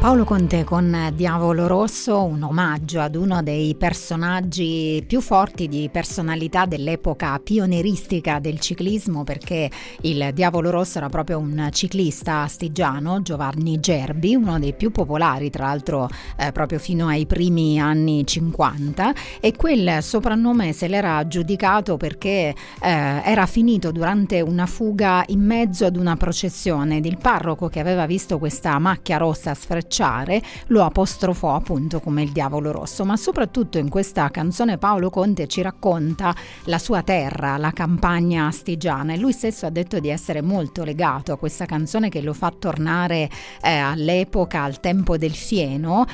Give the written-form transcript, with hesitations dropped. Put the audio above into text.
Paolo Conte con Diavolo Rosso, un omaggio ad uno dei personaggi più forti di personalità dell'epoca pionieristica del ciclismo, perché il Diavolo Rosso era proprio un ciclista astigiano, Giovanni Gerbi, uno dei più popolari tra l'altro proprio fino ai primi anni 50, e quel soprannome se l'era aggiudicato perché era finito durante una fuga in mezzo ad una processione ed il parroco, che aveva visto questa macchia rossa sfrecciare, lo apostrofò appunto come il Diavolo Rosso. Ma soprattutto in questa canzone Paolo Conte ci racconta la sua terra, la campagna astigiana, e lui stesso ha detto di essere molto legato a questa canzone che lo fa tornare all'epoca, al tempo del fieno,